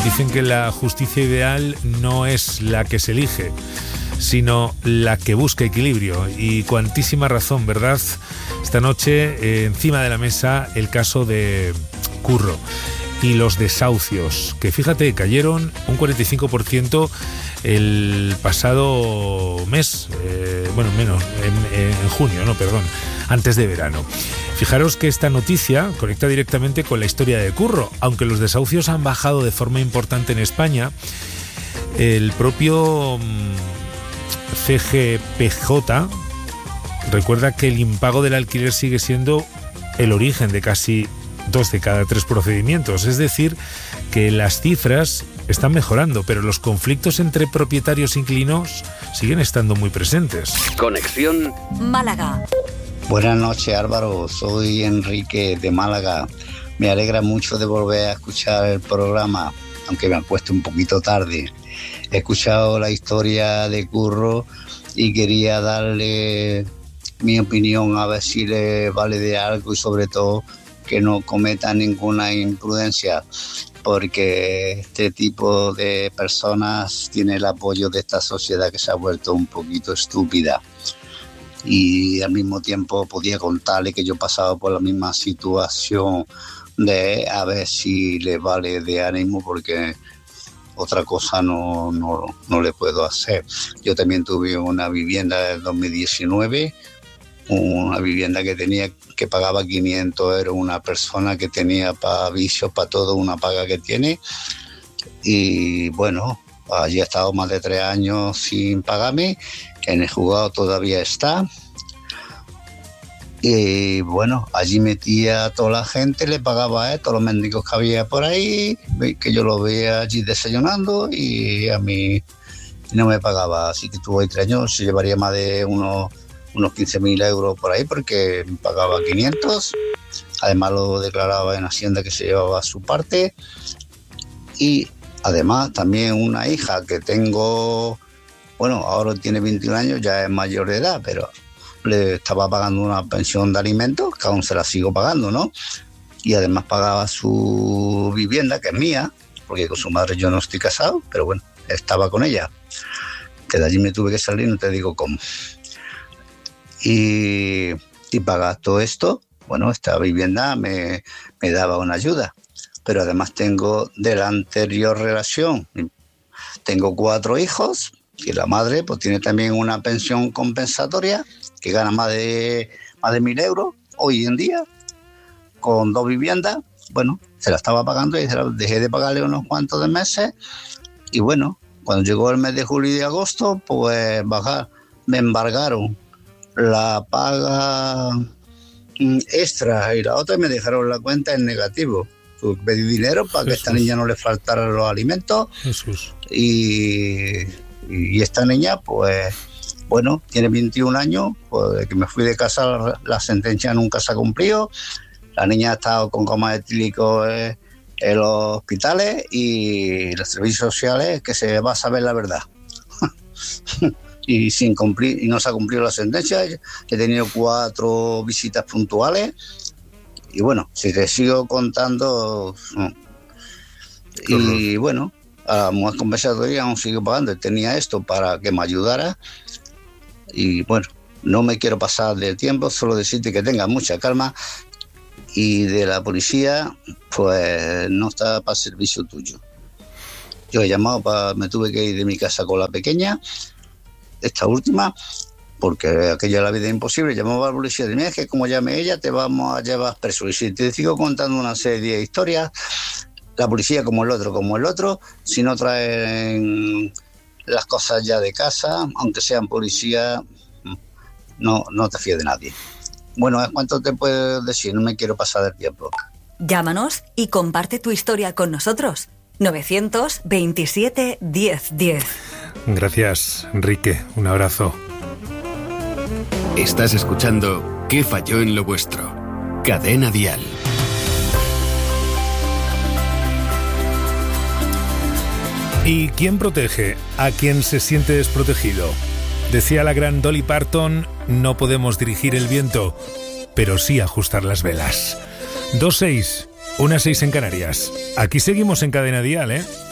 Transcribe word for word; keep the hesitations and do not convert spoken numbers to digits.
Dicen que la justicia ideal no es la que se elige, sino la que busca equilibrio. Y cuantísima razón, ¿verdad? Esta noche, eh, encima de la mesa, el caso de Curro y los desahucios, que fíjate, cayeron un cuarenta y cinco por ciento el pasado mes, eh, bueno, menos, en, en junio, no, perdón, antes de verano. Fijaros que esta noticia conecta directamente con la historia de Curro. Aunque los desahucios han bajado de forma importante en España, el propio C G P J recuerda que el impago del alquiler sigue siendo el origen de casi dos de cada tres procedimientos. Es decir, que las cifras están mejorando, pero los conflictos entre propietarios e inquilinos siguen estando muy presentes. Conexión Málaga. Buenas noches, Álvaro. Soy Enrique de Málaga. Me alegra mucho de volver a escuchar el programa, aunque me acuesto un poquito tarde. He escuchado la historia de Curro y quería darle mi opinión, a ver si le vale de algo, y sobre todo que no cometa ninguna imprudencia, porque este tipo de personas tiene el apoyo de esta sociedad que se ha vuelto un poquito estúpida. Y al mismo tiempo podía contarle que yo he pasado por la misma situación, de a ver si le vale de ánimo, porque otra cosa no, no, no le puedo hacer. Yo también tuve una vivienda del dos mil diecinueve, una vivienda que tenía que pagaba quinientos euros, una persona que tenía para vicios, para todo, una paga que tiene. Y bueno, allí he estado más de tres años sin pagarme. En el juzgado todavía está. Y bueno, allí metía a toda la gente, le pagaba a todos los mendigos que había por ahí, que yo lo veía allí desayunando, y a mí no me pagaba. Así que tuve tres años, se llevaría más de unos, unos quince mil euros por ahí, porque me pagaba quinientos. Además lo declaraba en Hacienda que se llevaba su parte. Y además también una hija que tengo, bueno, ahora tiene veintiún años, ya es mayor de edad, pero le estaba pagando una pensión de alimentos, que aún se la sigo pagando, ¿no? Y además pagaba su vivienda, que es mía, porque con su madre yo no estoy casado, pero bueno, estaba con ella. Que de allí me tuve que salir, no te digo cómo. Y, y pagar todo esto, bueno, esta vivienda me, me daba una ayuda. Pero además tengo de la anterior relación, tengo cuatro hijos, y la madre pues tiene también una pensión compensatoria, que gana más de más de mil euros hoy en día, con dos viviendas. Bueno, se la estaba pagando y se la dejé de pagarle unos cuantos de meses. Y bueno, cuando llegó el mes de julio y de agosto, pues bajar, me embargaron la paga extra y la otra, y me dejaron la cuenta en negativo. Tuve que pedir dinero para que a esta niña no le faltaran los alimentos. Jesús. Y, y esta niña, pues, bueno, tiene veintiún años, pues de que me fui de casa, la sentencia nunca se ha cumplido. La niña ha estado con coma etílico en, en los hospitales, y los servicios sociales, que se va a saber la verdad. y sin cumplir, y no se ha cumplido la sentencia. He tenido cuatro visitas puntuales. Y bueno, si te sigo contando, y bueno, a la mujer compensatoria aún sigo pagando. Tenía esto para que me ayudara. Y bueno, no me quiero pasar del tiempo, solo decirte que tengas mucha calma. Y de la policía, pues no está para servicio tuyo. Yo he llamado, para, me tuve que ir de mi casa con la pequeña, esta última, porque aquella es la vida imposible. Llamaba a la policía y dije, mira, que como llame ella, te vamos a llevar preso. Y si te sigo contando una serie de historias, la policía como el otro, como el otro, si no traen las cosas ya de casa, aunque sean policía, no, no te fíes de nadie. Bueno, ¿cuánto te puedo decir? No me quiero pasar del tiempo. Llámanos y comparte tu historia con nosotros. novecientos veintisiete diez diez. Gracias, Enrique. Un abrazo. Estás escuchando ¿Qué falló en lo vuestro? Cadena Dial. ¿Y quién protege a quien se siente desprotegido? Decía la gran Dolly Parton, no podemos dirigir el viento, pero sí ajustar las velas. dos seis, una seis en Canarias. Aquí seguimos en Cadena Dial, ¿eh?